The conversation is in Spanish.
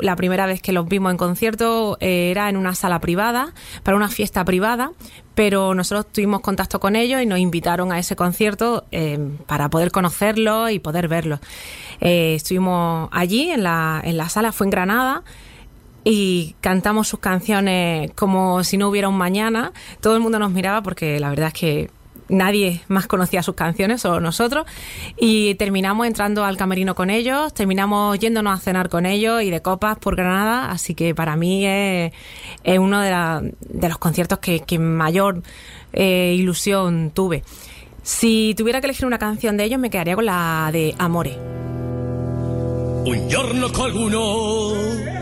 la primera vez que los vimos en concierto era en una sala privada, para una fiesta privada, pero nosotros tuvimos contacto con ellos y nos invitaron a ese concierto para poder conocerlos y poder verlos. Estuvimos allí en la sala, fue en Granada, y cantamos sus canciones como si no hubiera un mañana. Todo el mundo nos miraba porque la verdad es que nadie más conocía sus canciones, solo nosotros, y terminamos entrando al camerino con ellos, terminamos yéndonos a cenar con ellos y de copas por Granada, así que para mí es uno de los conciertos que mayor ilusión tuve. Si tuviera que elegir una canción de ellos, me quedaría con la de Amore. Un giorno qualcuno